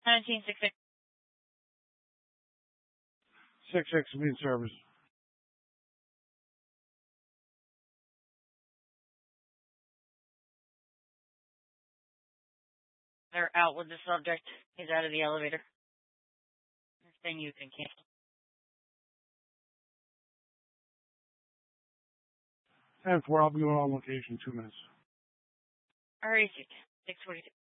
1966. 66 will be in service. They're out with the subject. He's out of the elevator. Thing you can cancel. 10-4, I'll be on location in 2 minutes. Alright, 642.